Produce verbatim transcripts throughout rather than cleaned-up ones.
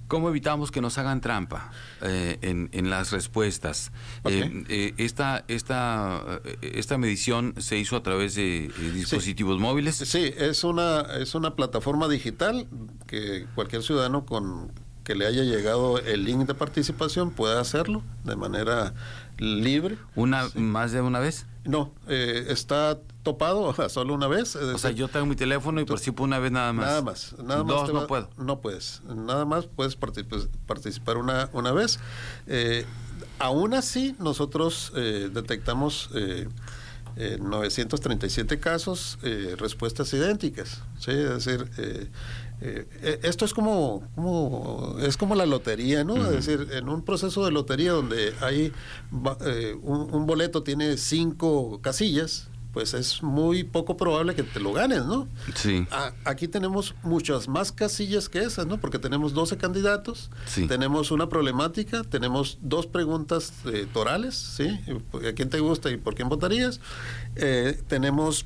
¿Cómo evitamos que nos hagan trampa eh, en, en las respuestas? Okay. Eh, eh, esta, esta, esta medición se hizo a través de eh, dispositivos sí. móviles. Sí, es una, es una plataforma digital que cualquier ciudadano con que le haya llegado el link de participación puede hacerlo de manera libre. ¿Una sí. más de una vez? No, eh, está topado solo una vez. O sea, yo tengo mi teléfono y participo una vez nada más. Nada más. Nada Dos más te no va, puedo. No puedes. Nada más puedes particip- participar una, una vez. Eh, aún así, nosotros eh, detectamos eh, eh, novecientos treinta y siete casos, eh, respuestas idénticas. ¿Sí? Es decir, eh, eh, esto es como, como es como la lotería, ¿no? Uh-huh. Es decir, en un proceso de lotería donde hay eh, un, un boleto tiene cinco casillas, pues es muy poco probable que te lo ganes, ¿no? Sí. A, aquí tenemos muchas más casillas que esas, ¿no? Porque tenemos doce candidatos, sí. tenemos una problemática, tenemos dos preguntas eh, torales, ¿sí? ¿A quién te gusta y por quién votarías? Eh, tenemos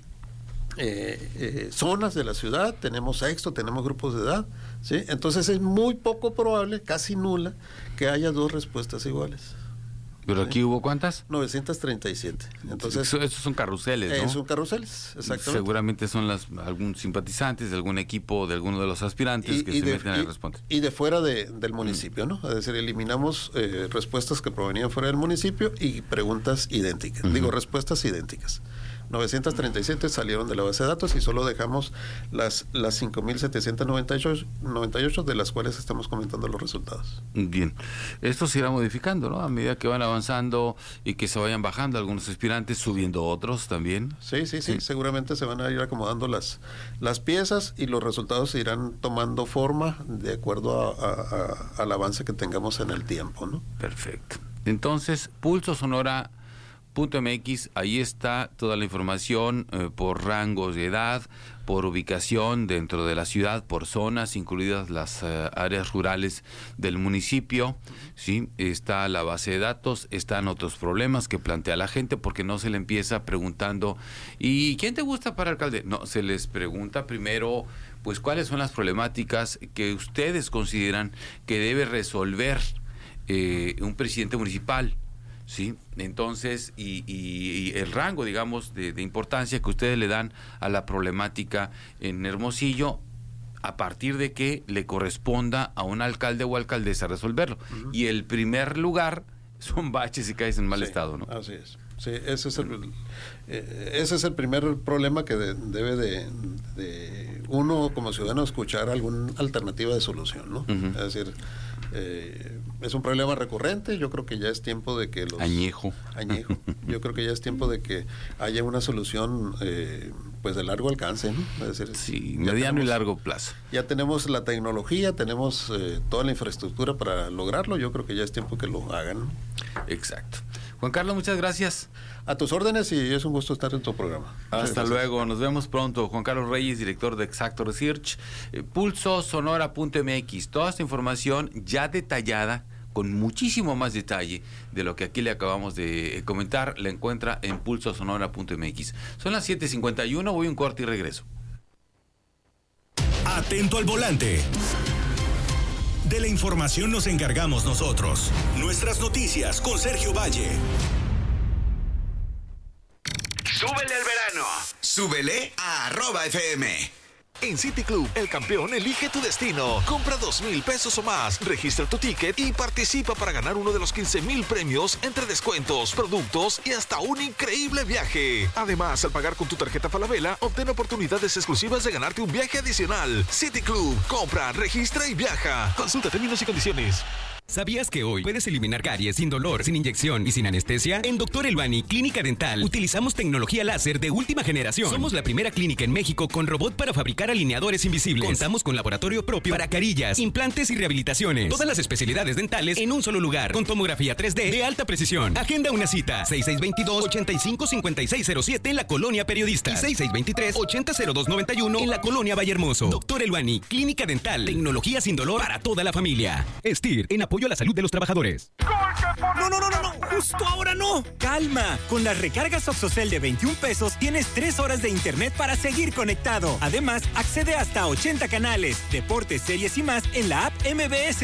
eh, eh, zonas de la ciudad, tenemos sexto, tenemos grupos de edad, ¿sí? Entonces es muy poco probable, casi nula, que haya dos respuestas iguales. ¿Pero aquí ¿sí? hubo cuántas? novecientos treinta y siete. Entonces, sí, esos son carruseles, ¿no? Eh, son carruseles, exactamente. Seguramente son las algún simpatizantes de algún equipo, de alguno de los aspirantes y, que y se de, meten y, a responder. Y de fuera de, del municipio, mm. ¿no? Es decir, eliminamos eh, respuestas que provenían fuera del municipio y preguntas idénticas. Uh-huh. Digo, respuestas idénticas. novecientos treinta y siete salieron de la base de datos y solo dejamos las, las cinco mil setecientos noventa y ocho de las cuales estamos comentando los resultados. Bien, esto se irá modificando, ¿no? A medida que van avanzando y que se vayan bajando algunos aspirantes, subiendo otros también. Sí, sí, sí, sí. Seguramente se van a ir acomodando las, las piezas y los resultados se irán tomando forma de acuerdo a, a, a, al avance que tengamos en el tiempo, ¿no? Perfecto. Entonces, Pulso Sonora Punto M X, ahí está toda la información eh, por rangos de edad, por ubicación dentro de la ciudad, por zonas, incluidas las uh, áreas rurales del municipio, ¿sí? Está la base de datos, están otros problemas que plantea la gente, porque no se le empieza preguntando, ¿y quién te gusta para alcalde? No, se les pregunta primero, pues, cuáles son las problemáticas que ustedes consideran que debe resolver eh, un presidente municipal. Sí, entonces, y, y, y el rango, digamos, de, de importancia que ustedes le dan a la problemática en Hermosillo, a partir de que le corresponda a un alcalde o alcaldesa resolverlo. Uh-huh. Y el primer lugar son baches y calles en mal sí, estado, ¿no? Así es. Sí, ese es el, eh, ese es el primer problema que de, debe de, de uno como ciudadano escuchar alguna alternativa de solución, ¿no? Uh-huh. Es decir, eh, es un problema recurrente. Yo creo que ya es tiempo de que los añejo, añejo. Yo creo que ya es tiempo de que haya una solución, eh, pues de largo alcance, ¿no? Es decir, sí, mediano tenemos, y largo plazo. Ya tenemos la tecnología, tenemos eh, toda la infraestructura para lograrlo. Yo creo que ya es tiempo que lo hagan, ¿no? Exacto. Juan Carlos, muchas gracias. A tus órdenes y es un gusto estar en tu programa. Hasta luego, nos vemos pronto. Juan Carlos Reyes, director de Exacto Research, eh, Pulso Sonora Punto M X. Toda esta información ya detallada, con muchísimo más detalle de lo que aquí le acabamos de comentar, la encuentra en Pulso Sonora Punto M X. Son las siete cincuenta y uno, voy un corte y regreso. Atento al volante. De la información nos encargamos nosotros. Nuestras noticias con Sergio Valle. ¡Súbele al verano! ¡Súbele a arroba F M! En City Club, el campeón elige tu destino. Compra dos mil pesos o más, registra tu ticket y participa para ganar uno de los quince mil premios entre descuentos, productos y hasta un increíble viaje. Además, al pagar con tu tarjeta Falabella, obtén oportunidades exclusivas de ganarte un viaje adicional. City Club, compra, registra y viaja. Consulta términos y condiciones. ¿Sabías que hoy puedes eliminar caries sin dolor, sin inyección y sin anestesia? En Doctor Elbani Clínica Dental utilizamos tecnología láser de última generación. Somos la primera clínica en México con robot para fabricar alineadores invisibles. Contamos con laboratorio propio para carillas, implantes y rehabilitaciones. Todas las especialidades dentales en un solo lugar, con tomografía tres D de alta precisión. Agenda una cita, seis seis dos dos, ocho cinco cinco seis cero siete en la Colonia Periodista y seis seis dos tres, ocho cero dos nueve uno en la Colonia Vallehermoso. Doctor Elbani Clínica Dental, tecnología sin dolor para toda la familia. Estir, en apoyo a la salud de los trabajadores. No, no, no, no, no, justo ahora no. Calma, con las recargas Oxocel de veintiún pesos tienes tres horas de internet para seguir conectado. Además, accede hasta ochenta canales, deportes, series y más en la app M B S.